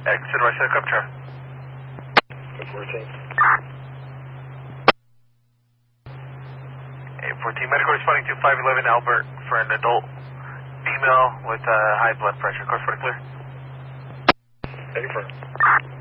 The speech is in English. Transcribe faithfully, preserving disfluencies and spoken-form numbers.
Exit right side, Copter. fourteen. eight fourteen, medical responding to five eleven Albert for an adult female with uh, high blood pressure. Course for clear. Ready for